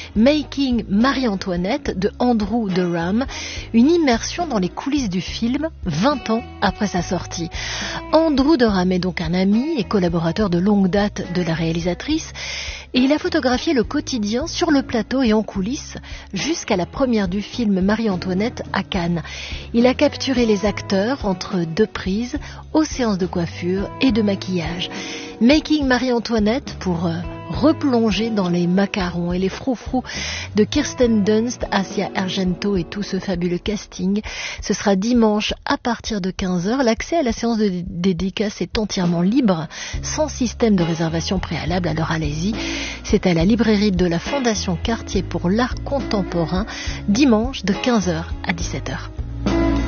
Making Marie-Antoinette de Andrew Durham, une immersion dans les coulisses du film 20 ans après sa sortie. Andrew Durham est donc un ami et collaborateur de longue date de la réalisatrice et il a photographié le quotidien sur le plateau et en coulisses jusqu'à la première du film Marie-Antoinette à Cannes. Il a capturé les acteurs entre deux prises, aux séances de coiffure et de maquillage. Making Marie-Antoinette pour replonger dans les macarons et les froufrous de Kirsten Dunst, Asia Argento et tout ce fabuleux casting. Ce sera dimanche à partir de 15h. L'accès à la séance de dédicace est entièrement libre, sans système de réservation préalable, alors allez-y. C'est à la librairie de la Fondation Cartier pour l'art contemporain, dimanche de 15h à 17h.